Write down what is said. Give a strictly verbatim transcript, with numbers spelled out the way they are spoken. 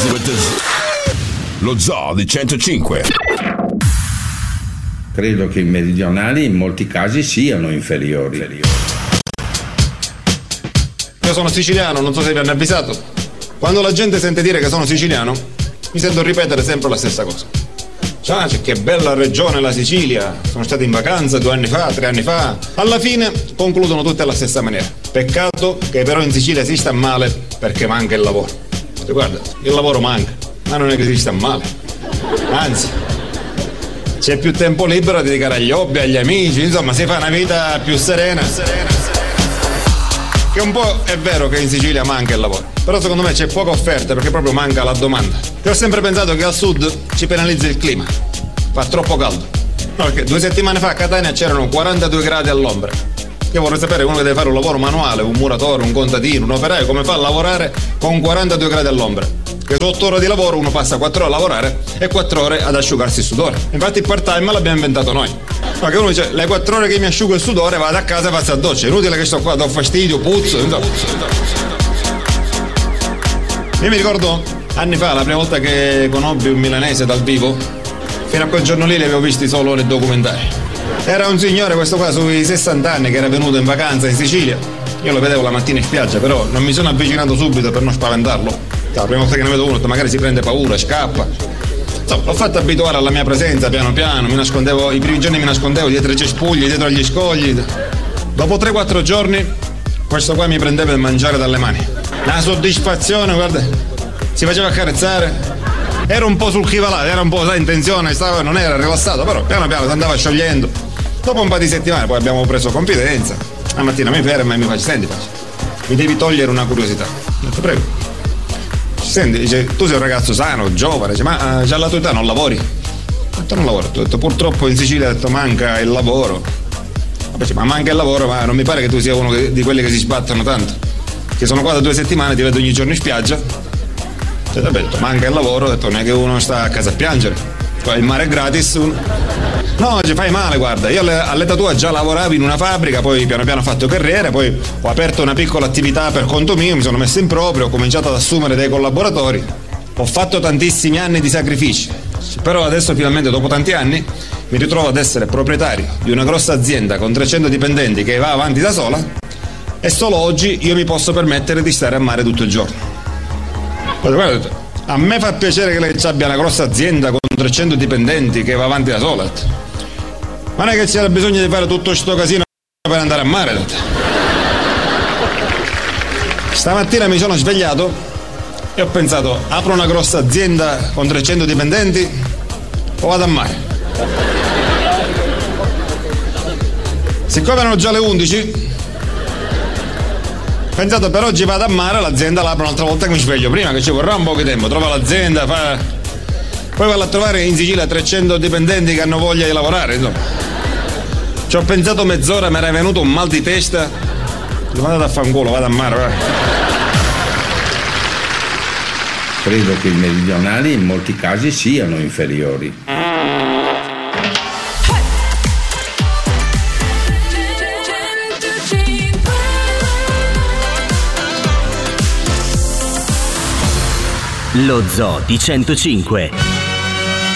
Lo Zoo di centocinque. Credo che i meridionali in molti casi siano inferiori. Io sono siciliano, non so se vi hanno avvisato. Quando la gente sente dire che sono siciliano, mi sento ripetere sempre la stessa cosa. Ciao, che bella regione la Sicilia, sono stati in vacanza due anni fa, tre anni fa. Alla fine concludono tutte alla stessa maniera. Peccato che però in Sicilia si sta male perché manca il lavoro. E guarda, il lavoro manca, ma non è che si sta male. Anzi, c'è più tempo libero da dedicare agli hobby, agli amici, insomma si fa una vita più serena. serena, serena. Che un po' è vero che in Sicilia manca il lavoro, però secondo me c'è poca offerta perché proprio manca la domanda. Io ho sempre pensato che al sud ci penalizza il clima, fa troppo caldo. No, perché due settimane fa a Catania c'erano quarantadue gradi all'ombra. Io vorrei sapere uno che deve fare un lavoro manuale, un muratore, un contadino, un operaio, come fa a lavorare con quarantadue gradi all'ombra. Che su otto ore di lavoro uno passa quattro ore a lavorare e quattro ore ad asciugarsi il sudore. Infatti il part time l'abbiamo inventato noi. Ma che uno dice, le quattro ore che mi asciugo il sudore vado a casa e faccio a doccia. È inutile che sto qua, do fastidio, puzzo. Insomma. Io mi ricordo anni fa, la prima volta che conobbi un milanese dal vivo, fino a quel giorno lì li avevo visti solo nei documentari. Era un signore, questo qua, sui sessanta anni, che era venuto in vacanza in Sicilia. Io lo vedevo la mattina in spiaggia, però non mi sono avvicinato subito per non spaventarlo. La prima volta che ne vedo uno, magari si prende paura, scappa. Insomma, l'ho fatto abituare alla mia presenza piano piano, mi nascondevo, i primi giorni mi nascondevo dietro i cespugli, dietro agli scogli. Dopo tre quattro giorni, questo qua mi prendeva il mangiare dalle mani. La soddisfazione, guarda, si faceva accarezzare. Era un po' sul chi va là, era un po', sai, in tensione, stava, non era rilassato, però piano piano si andava sciogliendo. Dopo un po' di settimane poi abbiamo preso confidenza. La mattina mi ferma e mi face, senti, face, mi devi togliere una curiosità. Ho detto, prego. Senti, dice, tu sei un ragazzo sano, giovane, dice, ma uh, già alla tua età non lavori? Ho detto, non lavoro. Ho detto, purtroppo in Sicilia ho detto, manca il lavoro. Dice, ma manca il lavoro, ma non mi pare che tu sia uno che, di quelli che si sbattono tanto. Che sono qua da due settimane, ti vedo ogni giorno in spiaggia. Ho detto, ho detto, manca il lavoro, ho detto, non è che uno sta a casa a piangere. Il mare è gratis. No, ci fai male, guarda, io all'età tua già lavoravo in una fabbrica, poi piano piano ho fatto carriera, poi ho aperto una piccola attività per conto mio, mi sono messo in proprio, ho cominciato ad assumere dei collaboratori, ho fatto tantissimi anni di sacrifici, però adesso finalmente dopo tanti anni mi ritrovo ad essere proprietario di una grossa azienda con trecento dipendenti che va avanti da sola e solo oggi io mi posso permettere di stare a mare tutto il giorno. Guarda, a me fa piacere che lei abbia una grossa azienda con trecento dipendenti che va avanti da sola. Ma non è che c'era bisogno di fare tutto sto casino per andare a mare. Stamattina mi sono svegliato e ho pensato, apro una grossa azienda con trecento dipendenti o vado a mare? Siccome erano già le undici, ho pensato per oggi vado a mare, l'azienda l'apro un'altra volta che mi sveglio prima, che ci vorrà un po' di tempo, trova l'azienda, fa... poi vado a trovare in Sicilia trecento dipendenti che hanno voglia di lavorare, insomma. Ci ho pensato mezz'ora, mi era venuto un mal di testa, devo andare a fanculo, vado a mare, va. Credo che i meridionali in molti casi siano inferiori. Lo Zoo di centocinque.